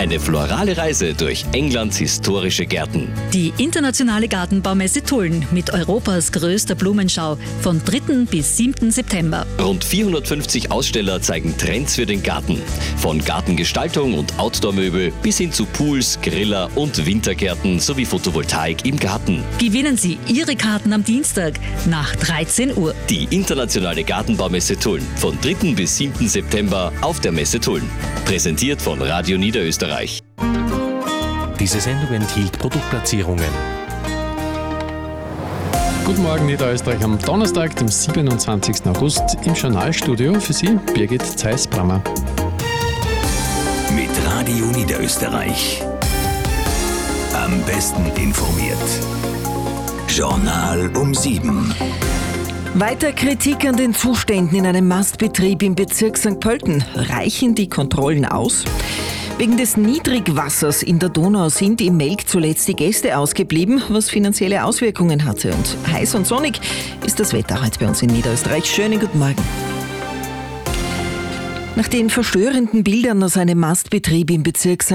Eine florale Reise durch Englands historische Gärten. Die internationale Gartenbaumesse Tulln mit Europas größter Blumenschau von 3. bis 7. September. Rund 450 Aussteller zeigen Trends für den Garten. Von Gartengestaltung und Outdoor-Möbel bis hin zu Pools, Griller und Wintergärten sowie Photovoltaik im Garten. Gewinnen Sie Ihre Karten am Dienstag nach 13 Uhr. Die internationale Gartenbaumesse Tulln von 3. bis 7. September auf der Messe Tulln. Präsentiert von Radio Niederösterreich. Diese Sendung enthielt Produktplatzierungen. Guten Morgen Niederösterreich am Donnerstag, dem 27. August im Journalstudio. Für Sie Birgit Zeiss-Brammer. Mit Radio Niederösterreich. Am besten informiert. Journal um 7. Weiter Kritik an den Zuständen in einem Mastbetrieb im Bezirk St. Pölten. Reichen die Kontrollen aus? Wegen des Niedrigwassers in der Donau sind im Melk zuletzt die Gäste ausgeblieben, was finanzielle Auswirkungen hatte. Und heiß und sonnig ist das Wetter heute bei uns in Niederösterreich. Schönen guten Morgen. Nach den verstörenden Bildern aus einem Mastbetrieb im Bezirk St.